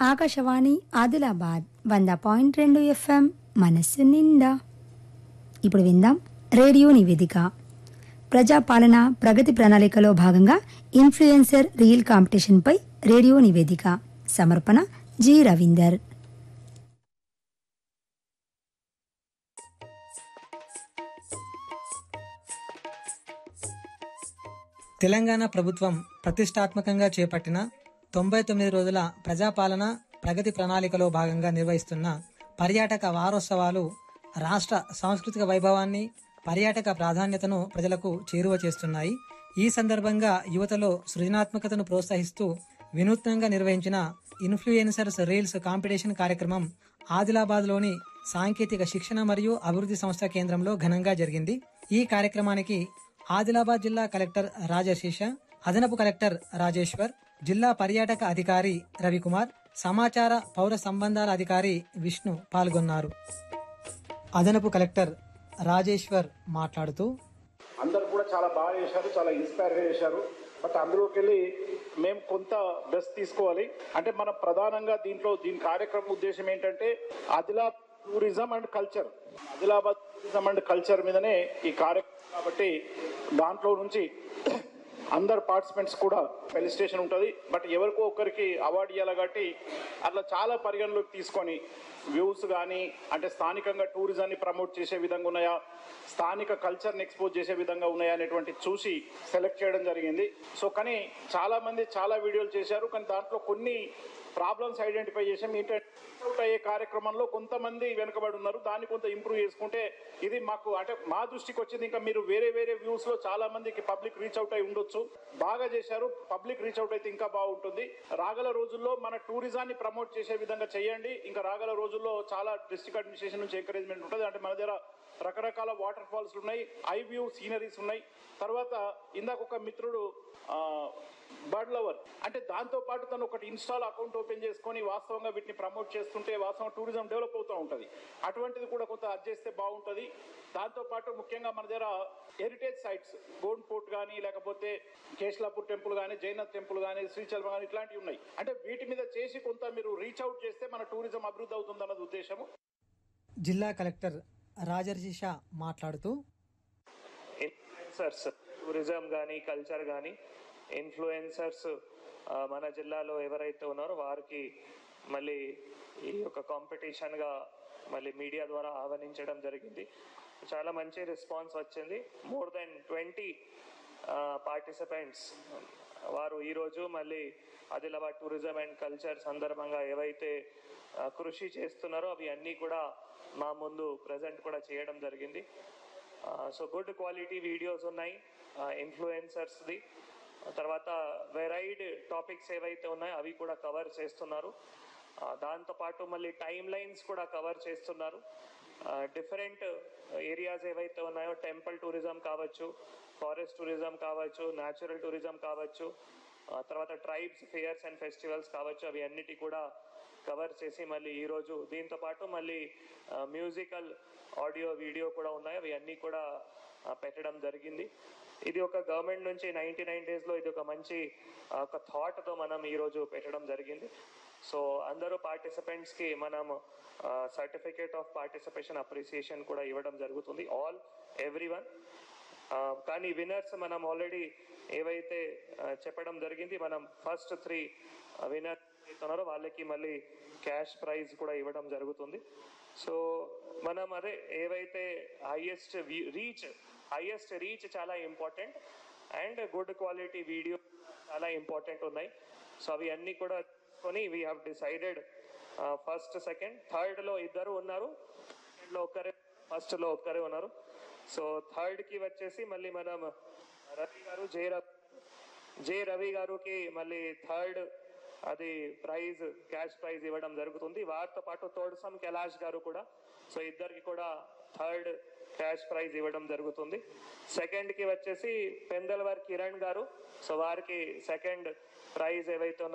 Akashvani Adilabad 100.2 FM మనస్సు నిండా. ఇప్పుడు విందాం రేడియో నివేదిక. ప్రజాపాలన ప్రగతి ప్రణాళికలో భాగంగా ఇన్ఫ్లుయెన్సర్ రీల్ కాంపిటీషన్పై రేడియో నివేదిక. సమర్పణ జి రవీందర్. తెలంగాణ ప్రభుత్వం ప్రతిష్టాత్మకంగా చేపట్టిన 99 రోజుల ప్రజాపాలన ప్రగతి ప్రణాళికలో భాగంగా నిర్వహిస్తున్న పర్యాటక వారోత్సవాలు రాష్ట్ర సాంస్కృతిక వైభవాన్ని, పర్యాటక ప్రాధాన్యతను ప్రజలకు చేరువ చేస్తున్నాయి. ఈ సందర్భంగా యువతలో సృజనాత్మకతను ప్రోత్సహిస్తూ వినూత్నంగా నిర్వహించిన ఇన్ఫ్లుయెన్సర్స్ రీల్స్ కాంపిటీషన్ కార్యక్రమం ఆదిలాబాద్లోని సాంకేతిక శిక్షణ మరియు అభివృద్ధి సంస్థ కేంద్రంలో ఘనంగా జరిగింది. ఈ కార్యక్రమానికి ఆదిలాబాద్ జిల్లా కలెక్టర్ రాజశేష, అదనపు కలెక్టర్ రాజేశ్వర్, జిల్లా పర్యాటక అధికారి రవికుమార్, సమాచార పౌర సంబంధాల అధికారి విష్ణు పాల్గొన్నారు. అదనపు కలెక్టర్ రాజేశ్వర్ మాట్లాడుతూ, అందరు కూడా చాలా బాగా చేశారు, చాలా ఇన్స్పైర్ చేశారు. బట్ అందులోకి వెళ్ళి మేము కొంత బెస్ట్ తీసుకోవాలి. అంటే మనం ప్రధానంగా దీని కార్యక్రమం ఉద్దేశం ఏంటంటే Adilabad tourism and culture, Adilabad tourism and culture మీదనే ఈ కార్యక్రమం. కాబట్టి దాంట్లో నుంచి అందరు పార్టిసిపెంట్స్ కూడా ఫెలిసిటేషన్ ఉంటుంది. బట్ ఎవరికో ఒకరికి అవార్డు ఇవ్వాలి కాబట్టి అట్లా చాలా పరిగణలోకి తీసుకొని వ్యూస్ కానీ, అంటే స్థానికంగా టూరిజాన్ని ప్రమోట్ చేసే విధంగా ఉన్నాయా, స్థానిక కల్చర్ని ఎక్స్పోజ్ చేసే విధంగా ఉన్నాయా అనేటువంటి చూసి సెలెక్ట్ చేయడం జరిగింది. సో కానీ చాలా మంది చాలా వీడియోలు చేశారు, కానీ దాంట్లో కొన్ని ప్రాబ్లమ్స్ ఐడెంటిఫై చేసాం. ఏంటంటే అవుట్ అయ్యే కార్యక్రమంలో కొంతమంది వెనుకబడి ఉన్నారు, దాన్ని కొంత ఇంప్రూవ్ చేసుకుంటే ఇది మాకు అంటే మా దృష్టికి వచ్చింది. ఇంకా మీరు వేరే వ్యూస్ లో చాలా మందికి పబ్లిక్ రీచ్ అవుట్ అయి ఉండొచ్చు. బాగా చేశారు, పబ్లిక్ రీచ్ అవుట్ అయితే ఇంకా బాగుంటుంది. రాగల రోజుల్లో మన టూరిజాన్ని ప్రమోట్ చేసే విధంగా చేయండి. ఇంకా రాగల రోజుల్లో చాలా డిస్ట్రిక్ట్ అడ్మినిస్ట్రేషన్ నుంచి ఎంకరేజ్మెంట్ ఉంటుంది. అంటే మన దగ్గర రకరకాల వాటర్ ఫాల్స్ ఉన్నాయి, ఐ వ్యూ సీనరీస్ ఉన్నాయి. తర్వాత ఇందాక ఒక మిత్రుడు బర్డ్ లవర్, అంటే దాంతో పాటు తను ఒకటి ఇన్స్టాల్ అకౌంట్ ఓపెన్ చేసుకొని వాస్తవంగా వీటిని ప్రమోట్ చేస్తుంటే వాస్తవంగా టూరిజం డెవలప్ అవుతూ ఉంటుంది. అటువంటిది కూడా కొంత అది చేస్తే బాగుంటుంది. దాంతో పాటు ముఖ్యంగా మన దగ్గర హెరిటేజ్ సైట్స్, గోల్డ్ ఫోర్ట్ కానీ, లేకపోతే కేశలాపూర్ టెంపుల్ కానీ, జైనత్ టెంపుల్ కానీ, శ్రీశైలం కానీ, ఇట్లాంటివి ఉన్నాయి. అంటే వీటి మీద చేసి కొంత మీరు రీచ్ అవుట్ చేస్తే మన టూరిజం అభివృద్ధి అవుతుందన్నది ఉద్దేశము. జిల్లా కలెక్టర్ రాజర్షిష మాట్లాడుతూ, ఇన్ఫ్లుయెన్సర్స్ టూరిజం కానీ, కల్చర్ కానీ, ఇన్ఫ్లుయెన్సర్స్ మన జిల్లాలో ఎవరైతే ఉన్నారో వారికి మళ్ళీ ఈ యొక్క కాంపిటీషన్గా మళ్ళీ మీడియా ద్వారా ఆహ్వానించడం జరిగింది. చాలా మంచి రెస్పాన్స్ వచ్చింది. మోర్ దెన్ 20 పార్టిసిపెంట్స్ వారు ఈరోజు మళ్ళీ ఆదిలాబాద్ టూరిజం అండ్ కల్చర్ సందర్భంగా ఏవైతే కృషి చేస్తున్నారో అవి అన్నీ కూడా మా ముందు ప్రజెంట్ కూడా చేయడం జరిగింది. సో గుడ్ క్వాలిటీ వీడియోస్ ఉన్నాయి ఇన్ఫ్లుయెన్సర్స్ది. తర్వాత వెరైడ్ టాపిక్స్ ఏవైతే ఉన్నాయో అవి కూడా కవర్ చేస్తున్నారు. దాంతోపాటు మళ్ళీ టైమ్ లైన్స్ కూడా కవర్ చేస్తున్నారు. డిఫరెంట్ ఏరియాస్ ఏవైతే ఉన్నాయో టెంపుల్ టూరిజం కావచ్చు, ఫారెస్ట్ టూరిజం కావచ్చు, న్యాచురల్ టూరిజం కావచ్చు, తర్వాత ట్రైబ్స్ ఫేర్స్ అండ్ ఫెస్టివల్స్ కావచ్చు, అవి అన్నిటి కూడా కవర్ చేసి మళ్ళీ ఈరోజు దీంతో పాటు మళ్ళీ మ్యూజికల్, ఆడియో, వీడియో కూడా ఉన్నాయి. అవి అన్నీ కూడా పెట్టడం జరిగింది. ఇది ఒక గవర్నమెంట్ నుంచి 99 డేస్లో ఇది ఒక మంచి ఒక థాట్తో మనం ఈరోజు పెట్టడం జరిగింది. సో అందరూ పార్టిసిపెంట్స్కి మనం సర్టిఫికేట్ ఆఫ్ పార్టిసిపేషన్ అప్రిసియేషన్ కూడా ఇవ్వడం జరుగుతుంది, ఎవ్రీవన్. కానీ విన్నర్స్ మనం ఆల్రెడీ ఏవైతే చెప్పడం జరిగింది, మనం ఫస్ట్ 3 విన్నర్స్ ఉన్నారో వాళ్ళకి మళ్ళీ క్యాష్ ప్రైజ్ కూడా ఇవ్వడం జరుగుతుంది. సో మనం అదే ఏవైతే హైయెస్ట్ రీచ్ చాలా important and good quality video చాలా ఇంపార్టెంట్ ఉన్నాయి. సో అవి అన్నీ కూడా కొని we have decided first, second, థర్డ్లో 2 ఉన్నారు, ఫస్ట్లో ఒక్కరే ఉన్నారు. సో థర్డ్కి వచ్చేసి మళ్ళీ మనం రవి గారు, జే రవి గారికి మళ్ళీ థర్డ్ అది ప్రైజ్, క్యాష్ ప్రైజ్ ఇవ్వడం జరుగుతుంది. వారితో పాటు తోడ్సం కైలాష్ గారు కూడా, సో ఇద్దరికి కూడా థర్డ్ క్యాష్ ప్రైజ్ ఇవ్వడం జరుగుతుంది. సెకండ్కి వచ్చేసి పెందల్వర్ కిరణ్ గారు, సో వారికి సెకండ్ ప్రైజ్ ఏవైతే